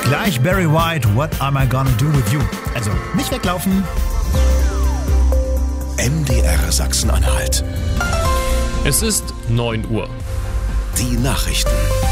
Gleich Barry White, What Am I Gonna Do With You? Also nicht weglaufen. MDR Sachsen-Anhalt. Es ist 9 Uhr. Die Nachrichten.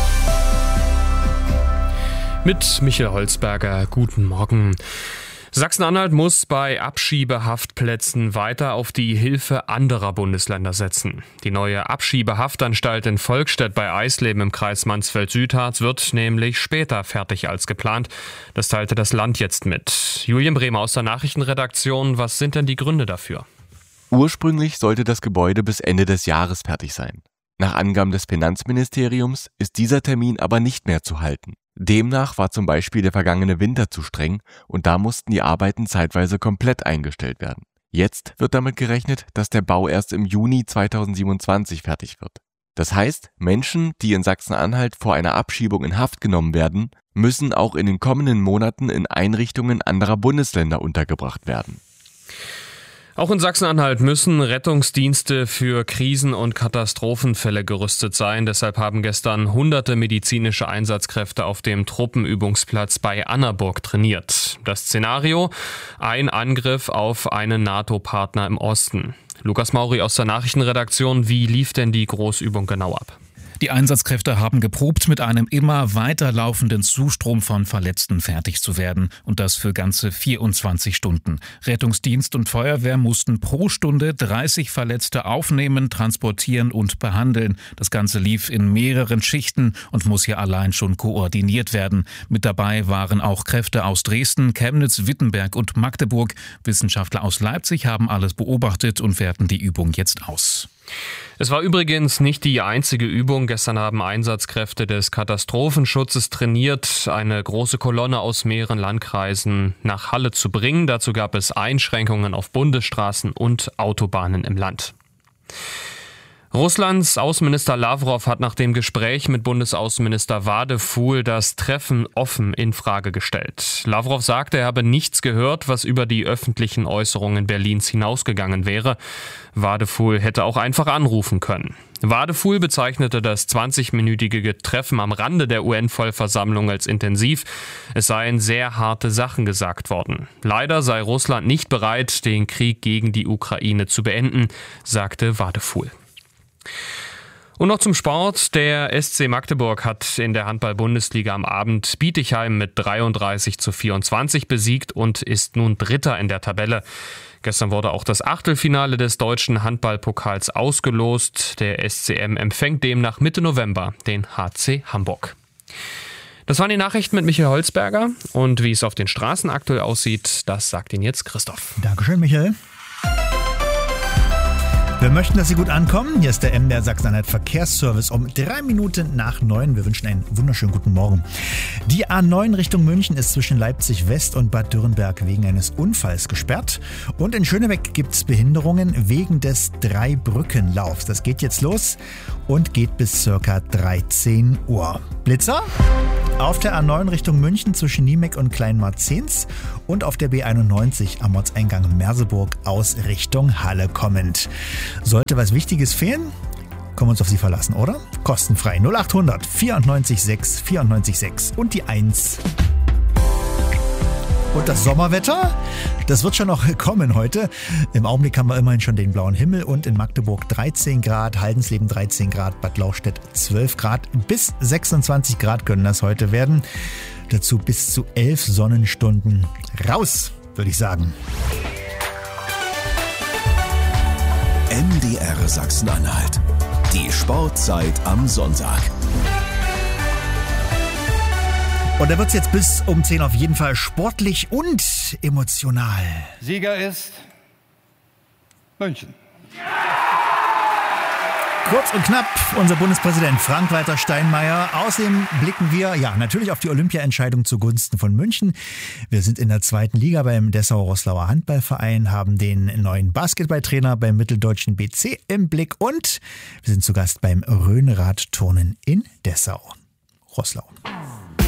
Mit Michael Holzberger, guten Morgen. Sachsen-Anhalt muss bei Abschiebehaftplätzen weiter auf die Hilfe anderer Bundesländer setzen. Die neue Abschiebehaftanstalt in Volkstedt bei Eisleben im Kreis Mansfeld-Südharz wird nämlich später fertig als geplant. Das teilte das Land jetzt mit. Julian Bremer aus der Nachrichtenredaktion, was sind denn die Gründe dafür? Ursprünglich sollte das Gebäude bis Ende des Jahres fertig sein. Nach Angaben des Finanzministeriums ist dieser Termin aber nicht mehr zu halten. Demnach war zum Beispiel der vergangene Winter zu streng und da mussten die Arbeiten zeitweise komplett eingestellt werden. Jetzt wird damit gerechnet, dass der Bau erst im Juni 2027 fertig wird. Das heißt, Menschen, die in Sachsen-Anhalt vor einer Abschiebung in Haft genommen werden, müssen auch in den kommenden Monaten in Einrichtungen anderer Bundesländer untergebracht werden. Auch in Sachsen-Anhalt müssen Rettungsdienste für Krisen- und Katastrophenfälle gerüstet sein. Deshalb haben gestern hunderte medizinische Einsatzkräfte auf dem Truppenübungsplatz bei Annaburg trainiert. Das Szenario: ein Angriff auf einen NATO-Partner im Osten. Lukas Mauri aus der Nachrichtenredaktion, wie lief denn die Großübung genau ab? Die Einsatzkräfte haben geprobt, mit einem immer weiterlaufenden Zustrom von Verletzten fertig zu werden. Und das für ganze 24 Stunden. Rettungsdienst und Feuerwehr mussten pro Stunde 30 Verletzte aufnehmen, transportieren und behandeln. Das Ganze lief in mehreren Schichten und muss hier allein schon koordiniert werden. Mit dabei waren auch Kräfte aus Dresden, Chemnitz, Wittenberg und Magdeburg. Wissenschaftler aus Leipzig haben alles beobachtet und werten die Übung jetzt aus. Es war übrigens nicht die einzige Übung. Gestern haben Einsatzkräfte des Katastrophenschutzes trainiert, eine große Kolonne aus mehreren Landkreisen nach Halle zu bringen. Dazu gab es Einschränkungen auf Bundesstraßen und Autobahnen im Land. Russlands Außenminister Lavrov hat nach dem Gespräch mit Bundesaußenminister Wadefuhl das Treffen offen in Frage gestellt. Lavrov sagte, er habe nichts gehört, was über die öffentlichen Äußerungen Berlins hinausgegangen wäre. Wadefuhl hätte auch einfach anrufen können. Wadefuhl bezeichnete das 20-minütige Treffen am Rande der UN-Vollversammlung als intensiv. Es seien sehr harte Sachen gesagt worden. Leider sei Russland nicht bereit, den Krieg gegen die Ukraine zu beenden, sagte Wadefuhl. Und noch zum Sport. Der SC Magdeburg hat in der Handball-Bundesliga am Abend Bietigheim mit 33:24 besiegt und ist nun Dritter in der Tabelle. Gestern wurde auch das Achtelfinale des deutschen Handballpokals ausgelost. Der SCM empfängt demnach Mitte November den HC Hamburg. Das waren die Nachrichten mit Michael Holzberger. Und wie es auf den Straßen aktuell aussieht, das sagt Ihnen jetzt Christoph. Dankeschön, Michael. Wir möchten, dass Sie gut ankommen. Hier ist der MDR Sachsen-Anhalt Verkehrsservice um 3 Minuten nach 9. Wir wünschen einen wunderschönen guten Morgen. Die A9 Richtung München ist zwischen Leipzig West und Bad Dürrenberg wegen eines Unfalls gesperrt. Und in Schönebeck gibt es Behinderungen wegen des Dreibrückenlaufs. Das geht jetzt los und geht bis ca. 13 Uhr. Blitzer? Auf der A9 Richtung München zwischen Niemeck und Kleinmarzens und auf der B91 am Ortseingang Merseburg aus Richtung Halle kommend. Sollte was Wichtiges fehlen, können wir uns auf Sie verlassen, oder? Kostenfrei 0800 94 6 94 6 und die 1. Und das Sommerwetter, das wird schon noch kommen heute. Im Augenblick haben wir immerhin schon den blauen Himmel und in Magdeburg 13 Grad, Haldensleben 13 Grad, Bad Lauchstädt 12 Grad. Bis 26 Grad können das heute werden. Dazu bis zu 11 Sonnenstunden. Raus, würde ich sagen. MDR Sachsen-Anhalt. Die Sportzeit am Sonntag. Und da wird es jetzt bis um 10 auf jeden Fall sportlich und emotional. Sieger ist München. Kurz und knapp, unser Bundespräsident Frank-Walter Steinmeier. Außerdem blicken wir natürlich auf die Olympiaentscheidung zugunsten von München. Wir sind in der 2. Liga beim Dessau-Roßlauer Handballverein, haben den neuen Basketballtrainer beim Mitteldeutschen BC im Blick und wir sind zu Gast beim Rhönrad-Turnen in Dessau. Roßlau.